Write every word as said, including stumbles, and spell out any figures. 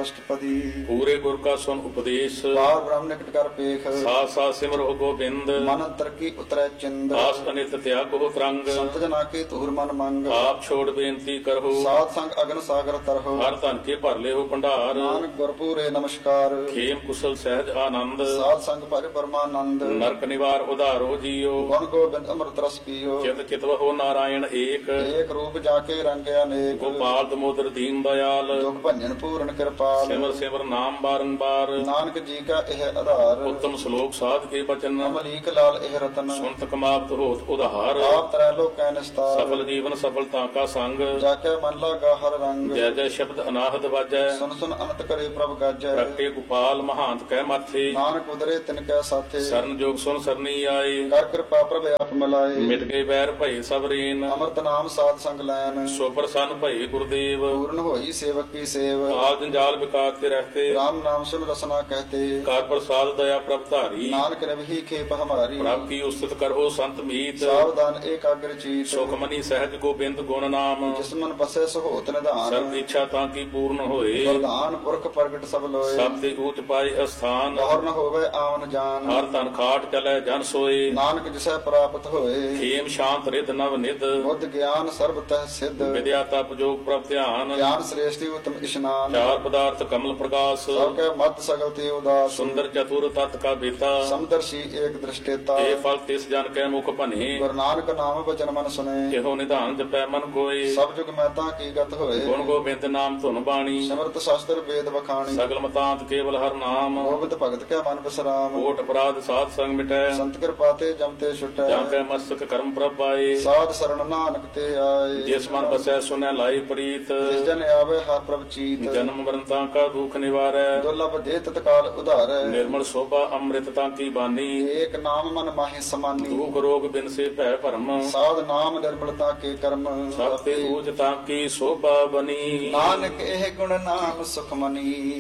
ਅਸ਼ਟਪਦੀ। ਪੂਰੇ ਗੁਰ ਕਾ ਸੁਨ ਉਪਦੇਸ਼, ਬਾਰ ਬ੍ਰਹਮ ਨਿਕਟ ਕਰ ਪੇਖ, ਸਾਥ ਸਾਥ ਸਿਮਰੋ ਗੋਬਿੰਦ। ਮਨ ਅੰਤਰ ਕੀ ਉਤਰੈ ਚਿੰਦ, ਆਸ ਅਨਿਤ ਤਿਆਗੋ ਤਰੰਗ, ਸੰਤ ਜਨਾ ਕੇ ਧੂਰ ਮਨ ਮੰਗ। ਆਪ ਛੋੜ ਬੇਨਤੀ ਕਰੋ, ਸਾਧ ਸੰਗ ਅਗਨ ਸਾਗਰ ਤਰਹੁ, ਹਰ ਧਨ ਕੇ ਭਰ ਲਿਓ ਭੰਡਾਰ। ਨਾਨਕ ਗੁਰਪੂਰੇ ਨਮਸਕਾਰ, ਖੇਮ ਕੁਸਲ ਸਹਿਜ ਆਨੰਦ, ਸਾਧ ਸੰਗ ਭਰਿ ਪਰਮਾਨੰਦ। ਨਰਕ ਨਿਵਾਰ ਉਧਾਰੋ ਜੀਓ, ਗੁਣ ਗੋਬਿੰਦ ਅੰਮ੍ਰਿਤ ਰਸ ਪੀਓ, ਚਿਤ ਚਿਤਵਹੁ ਨਾਰਾਇਣ ਏਕ। ਏਕ ਰੂਪ ਜਾ ਕੇ ਰੰਗ ਅਨੇਕ, ਗੋਪਾਲ ਦਮੋਦਰ ਦੀਨ ਦਇਆਲ, ਦੁਖ ਭੰਜਨ ਪੂਰਨ ਕਿਰਪਾਲ। ਸਿਮਰ ਸਿਮਰ ਨਾਮ ਬਾਰੰਬਾਰ, ਨਾਨਕ ਜੀ ਕਾ ਇਹ ਆਧਾਰ, ਉੱਤਮ ਸ਼ਲੋਕ ਸਾਧ ਕੇ ਬਚਨ। ਅਮਲੀਕ ਲਾਲ ਇਹ ਰਤਨ, ਸੁਨਤ ਕਮਾਵਤ ਹੋਤ ਉਧਾਰ। ਆਪ ਤਰੈ ਲੋਕੈ ਨਿਸਤਾਰ, ਸਫਲ ਜੀਵਨ ਸਫਲਤਾ ਕਾ ਸੰਗ, ਜਾ ਕੇ ਮਨ ਲਾਗਾ ਹਰ ਰੰਗ। ਜੈ ਜੈ ਸ਼ਬਦ ਅਨਾਹਦ ਵਾਜੈ, ਸੁਨ ਸੁਨ ਅਨੰਤ ਕਰੇ ਪ੍ਰਭ ਗਾਜੈ। ਪ੍ਰਗਟੇ ਗੋਪਾਲ ਮਹਾਂਤ ਕਹਿ ਮਾਥੇ, ਨਾਨਕ ਉਦਰੇ ਤਿਨ ਕੈ ਸਾਥੇ, ਸਰਨ ਜੋਗ ਸੁਨ ਸਰਨੀ ਆਏ। ਕਰ ਕਿਰਪਾ ਪ੍ਰਭ ਆਪ ਮਿਲਾਏ। ਮਿਟ ਗਏ ਬੈਰ ਭਏ ਸਭ ਰੇਨ, ਅੰਮ੍ਰਿਤ ਨਾਮ ਸਾਧ ਸੰਗ ਲੈਨ, ਸੋ ਪ੍ਰਸੰਨ ਭਏ ਗੁਰਦੇਵ। ਪੂਰਨ ਹੋਈ ਸੇਵਕ ਕੀ ਸੇਵ, ਆਲ ਜੰਜਾਲ ਵਿਕਾਤ ਕੇ ਰਹਤੇ, राम नाम सुन रसना कहते। ਕਰ ਪ੍ਰਸਾਦ ਦਇਆ ਪ੍ਰਭ ਧਾਰੀ, नानक रवि खेप हमारी, ਪ੍ਰਭ ਕੀ ਉਸਤਤ ਕਰੋ ਸੰਤ ਮੀਤ। सावधान एकाग्र चीत, ਸੁਖ ਮਨੀ ਸਹਿਜ ਗੋਬਿੰਦ ਗੁਣ ਨਾਮ, जिस मन बसे सहोत निधान। ਸਰਬ ਇੱਛਾ ਤਾਂ ਕੀ ਪੂਰਨ ਹੋਏ, वरदान पुरख प्रगट सब लोए, ਸਭ ਤੇ ਊਚ ਪਾਏ ਅਸਥਾਨ। गौर न होवे आवन जान, ਹਰ ਤਨ ਖਾਟ ਚਲੈ ਜਨ ਸੋਏ, नानक जिसे प्राप्त होए। ਖੇਮ ਸ਼ਾਂਤ ਰਿਧ ਨਵ ਨਿਧ, बुद्ध ज्ञान सर्वतः सिद्ध, ਵਿਦਿਆ ਤਪ ਜੋਗ ਪ੍ਰਭ ਧਿਆਨ। ज्ञान श्रेष्ठ उत्तम स्नान, ਚਾਰ ਪਦਾਰਥ ਕਮਲ ਪ੍ਰਕਾਸ਼, सबके मत सगल ते उदास। ਸੁੰਦਰ ਚਤੁਰ ਤਤ ਕਾ ਬੇਤਾ, समदर्शी एक दृष्टेता, ਇਹ ਫਲ ਤਿਸ ਜਨ ਕੈ ਮੁਖ ਭਨੇ। गुरु नानक नाम वचन मन सुने, ਇਹੋ ਨਿਧਾਨ ਜਪੈ ਮਨ ਕੋਏ, सब जुग महता की गत होए। ਗੁਣ ਗੋਬਿੰਦ ਨਾਮ ਧੁਨ ਬਾਣੀ, समर्थ शास्त्र वेद बखानी, ਸਗਲ ਮਤਾਂਤ ਕੇਵਲ ਹਰ ਨਾਮ। गोविंद भगत के मन विश्राम, ਕੋਟ ਅਪਰਾਧ ਸਾਧ ਸੰਗ ਮਿਟੈ, संत कृपा ते जमते छुटै। ਜਾਂ ਕੈ ਮਸਤਕ ਕਰਮ ਪ੍ਰਭ ਪਾਏ। साध शरण नानक ते आए, ਜਿਸ ਮਨ ਬਸੈ ਸੁਨੈ ਲਾਈ ਪ੍ਰੀਤ, जिस जन आवे हर प्रभ चीत। ਜਨਮ ਮਰਨ ਤਾਂ ਕਾ ਦੁਖ ਨਿਵਾਰੈ, दुर्लभ दे तत्काल उधारै, ਨਿਰਮਲ ਸੋਭਾ ਅੰਮ੍ਰਿਤ ਤਾਂ ਕੀ ਬਾਨੀ। एक नाम मन माहि समानी, ਦੁਖ ਰੋਗ ਬਿਨ ਸੇ ਭੈ ਭਰਮ, साध नाम निर्मलता के कर्म। ਸਭ ਤੇ ਊਚ ਤਾਂ ਕੀ ਸੋਭਾ ਬਨੀ। नानक एह गुण नाम सुख मनी।